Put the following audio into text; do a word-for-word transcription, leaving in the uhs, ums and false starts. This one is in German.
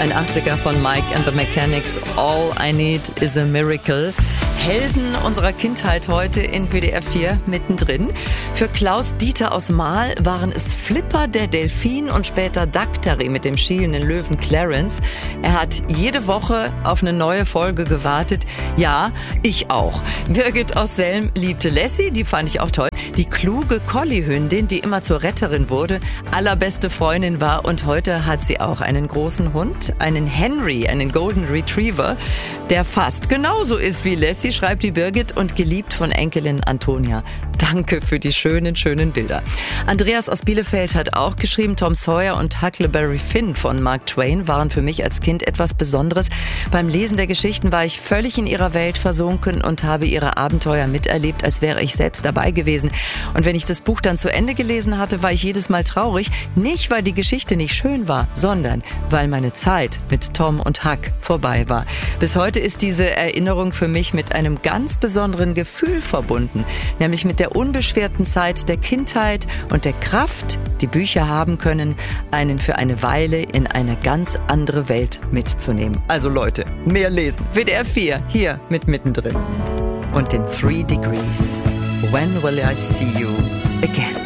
Ein achtziger von Mike and the Mechanics, All I Need is a Miracle. Helden unserer Kindheit heute in W D R vier mittendrin. Für Klaus Dieter aus Mahl waren es Flipper, der Delfin und später Daktari mit dem schielenden Löwen Clarence. Er hat jede Woche auf eine neue Folge gewartet. Ja, ich auch. Birgit aus Selm liebte Lassie, die fand ich auch toll. Die kluge Collie-Hündin, die immer zur Retterin wurde, allerbeste Freundin war, und heute hat sie auch einen großen Hund, einen Henry, einen Golden Retriever, der fast genauso ist wie Lassie, schreibt die Birgit, und geliebt von Enkelin Antonia. Danke für die schönen, schönen Bilder. Andreas aus Bielefeld hat auch geschrieben, Tom Sawyer und Huckleberry Finn von Mark Twain waren für mich als Kind etwas Besonderes. Beim Lesen der Geschichten war ich völlig in ihrer Welt versunken und habe ihre Abenteuer miterlebt, als wäre ich selbst dabei gewesen. Und wenn ich das Buch dann zu Ende gelesen hatte, war ich jedes Mal traurig. Nicht, weil die Geschichte nicht schön war, sondern weil meine Zeit mit Tom und Huck vorbei war. Bis heute ist diese Erinnerung für mich mit einem ganz besonderen Gefühl verbunden, nämlich mit der unbeschwerten Zeit der Kindheit und der Kraft, die Bücher haben können, einen für eine Weile in eine ganz andere Welt mitzunehmen. Also Leute, mehr lesen. W D R vier, hier mit mittendrin. Und den Three Degrees. When will I see you again?